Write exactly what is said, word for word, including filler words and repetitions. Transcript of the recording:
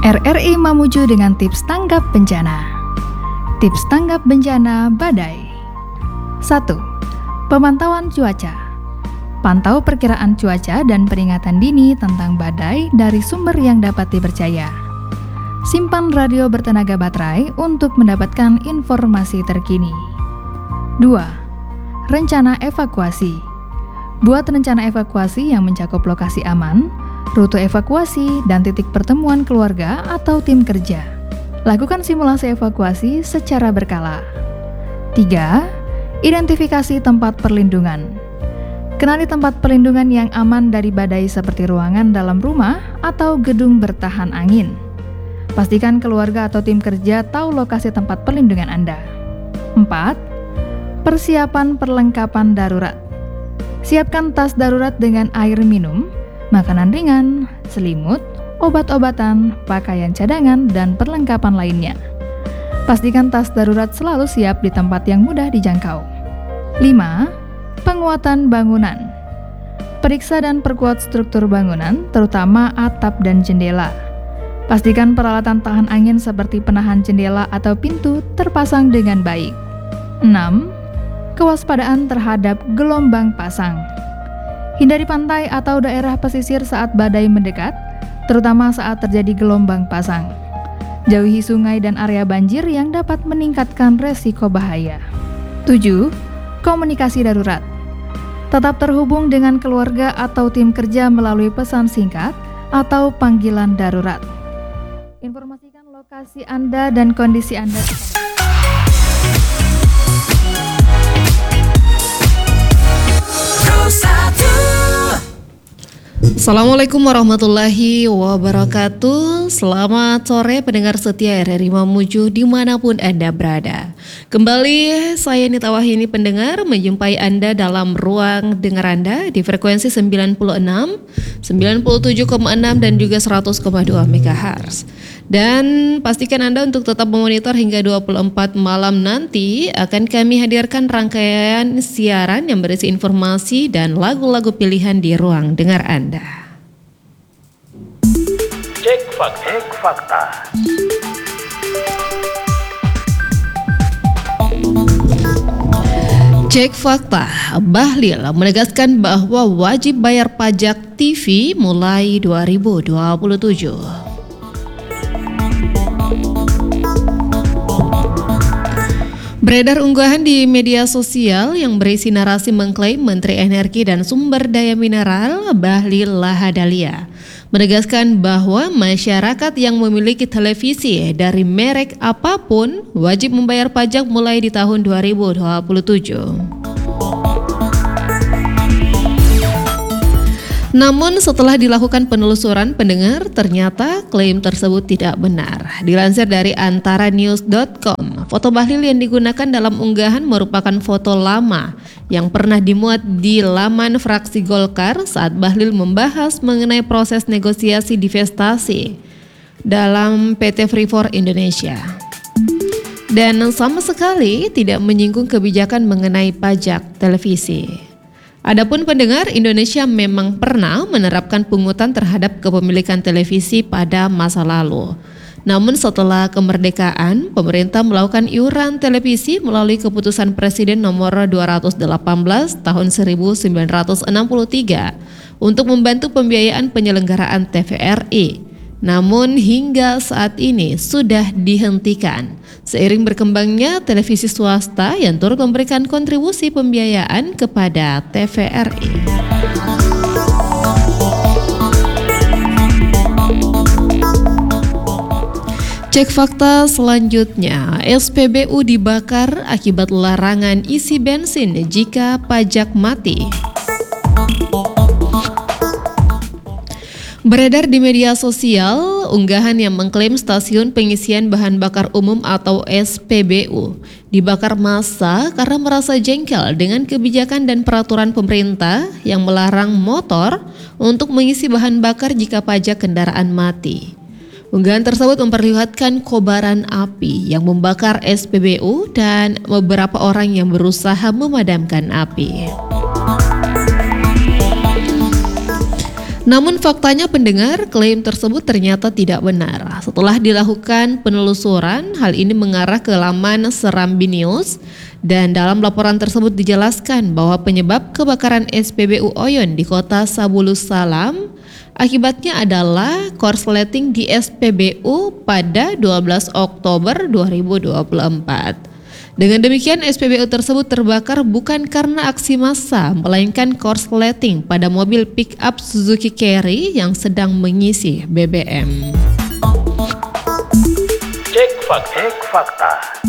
R R I Mamuju dengan tips tanggap bencana. Tips tanggap bencana badai. satu. Pemantauan cuaca. Pantau perkiraan cuaca dan peringatan dini tentang badai dari sumber yang dapat dipercaya. Simpan radio bertenaga baterai untuk mendapatkan informasi terkini. dua. Rencana evakuasi. Buat rencana evakuasi yang mencakup lokasi aman, rute evakuasi, dan titik pertemuan keluarga atau tim kerja. Lakukan simulasi evakuasi secara berkala. tiga. Identifikasi tempat perlindungan. Kenali tempat perlindungan yang aman dari badai seperti ruangan dalam rumah atau gedung bertahan angin. Pastikan keluarga atau tim kerja tahu lokasi tempat perlindungan Anda. empat. Persiapan perlengkapan darurat. Siapkan tas darurat dengan air minum, makanan ringan, selimut, obat-obatan, pakaian cadangan, dan perlengkapan lainnya. Pastikan tas darurat selalu siap di tempat yang mudah dijangkau. lima. Penguatan bangunan. Periksa dan perkuat struktur bangunan, terutama atap dan jendela. Pastikan peralatan tahan angin seperti penahan jendela atau pintu terpasang dengan baik. enam. Kewaspadaan terhadap gelombang pasang. Hindari pantai atau daerah pesisir saat badai mendekat, terutama saat terjadi gelombang pasang. Jauhi sungai dan area banjir yang dapat meningkatkan resiko bahaya. tujuh. Komunikasi darurat. Tetap terhubung dengan keluarga atau tim kerja melalui pesan singkat atau panggilan darurat. Informasikan lokasi Anda dan kondisi Anda. Assalamualaikum warahmatullahi wabarakatuh. Selamat sore pendengar setia R R I Mamuju dimanapun Anda berada. Kembali saya Nita Wahyuni pendengar menjumpai Anda dalam ruang dengar Anda di frekuensi sembilan puluh enam, sembilan puluh tujuh koma enam dan juga seratus koma dua megahertz. Dan pastikan Anda untuk tetap memonitor hingga dua puluh empat malam nanti akan kami hadirkan rangkaian siaran yang berisi informasi dan lagu-lagu pilihan di ruang dengar Anda. Cek fakta. Cek fakta. Cek fakta, Bahlil menegaskan bahwa wajib bayar pajak T V mulai dua ribu dua puluh tujuh. Beredar unggahan di media sosial yang berisi narasi mengklaim Menteri Energi dan Sumber Daya Mineral Bahlil Lahadalia menegaskan bahwa masyarakat yang memiliki televisi dari merek apapun wajib membayar pajak mulai di tahun dua ribu dua puluh tujuh. Namun setelah dilakukan penelusuran pendengar, ternyata klaim tersebut tidak benar. Dilansir dari antara news dot com, foto Bahlil yang digunakan dalam unggahan merupakan foto lama yang pernah dimuat di laman fraksi Golkar saat Bahlil membahas mengenai proses negosiasi divestasi dalam P T Freeport Indonesia. Dan sama sekali tidak menyinggung kebijakan mengenai pajak televisi. Adapun pendengar, Indonesia memang pernah menerapkan pungutan terhadap kepemilikan televisi pada masa lalu. Namun setelah kemerdekaan, pemerintah melakukan iuran televisi melalui keputusan Presiden nomor dua ratus delapan belas tahun seribu sembilan ratus enam puluh tiga untuk membantu pembiayaan penyelenggaraan T V R I. Namun hingga saat ini sudah dihentikan seiring berkembangnya televisi swasta yang turut memberikan kontribusi pembiayaan kepada T V R I. Cek fakta selanjutnya, S P B U dibakar akibat larangan isi bensin jika pajak mati. Beredar di media sosial unggahan yang mengklaim stasiun pengisian bahan bakar umum atau S P B U dibakar massa karena merasa jengkel dengan kebijakan dan peraturan pemerintah yang melarang motor untuk mengisi bahan bakar jika pajak kendaraan mati. Unggahan tersebut memperlihatkan kobaran api yang membakar S P B U dan beberapa orang yang berusaha memadamkan api. Namun faktanya pendengar, klaim tersebut ternyata tidak benar. Setelah dilakukan penelusuran, hal ini mengarah ke laman Serambi News dan dalam laporan tersebut dijelaskan bahwa penyebab kebakaran S P B U Oyon di kota Sabulus Salam akibatnya adalah korsleting di S P B U pada dua belas Oktober dua ribu dua puluh empat. Dengan demikian, S P B U tersebut terbakar bukan karena aksi massa, melainkan korsleting pada mobil pick-up Suzuki Carry yang sedang mengisi B B M. Cek fakta. Cek fakta.